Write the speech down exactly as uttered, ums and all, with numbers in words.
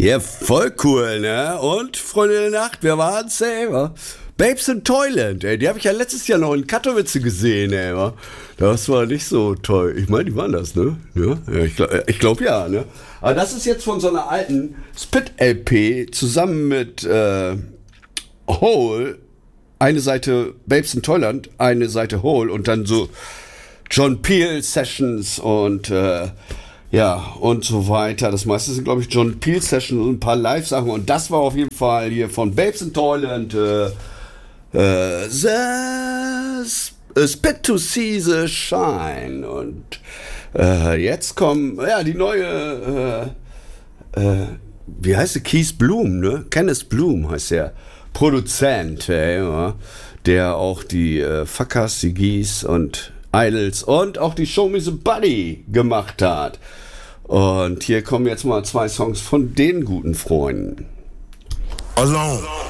Ja, voll cool, ne? Und, Freunde der Nacht, wer waren's, ey? wa? Babes in Toyland, ey. Die habe ich ja letztes Jahr noch in Katowice gesehen, ey. wa? Das war nicht so toll. Ich meine, die waren das, ne? Ja, ja ich glaube ich glaub, ja, ne? Aber das ist jetzt von so einer alten Spit-L P zusammen mit äh, Hole. Eine Seite Babes in Toyland, eine Seite Hole und dann so John Peel Sessions und äh, ja, und so weiter. Das meiste sind, glaube ich, John Peel Sessions und ein paar Live-Sachen. Und das war auf jeden Fall hier von Babes in Toyland. Äh, äh, the Spit to See the Shine. Und äh, jetzt kommen, ja, die neue, äh, äh, wie heißt sie? Keith Bloom, ne? Kenneth Bloom heißt der Produzent, ey, ja, der auch die äh, Fuckers, die Geese und Idols und auch die Show Me the Body gemacht hat. Und hier kommen jetzt mal zwei Songs von den guten Freunden. Alone.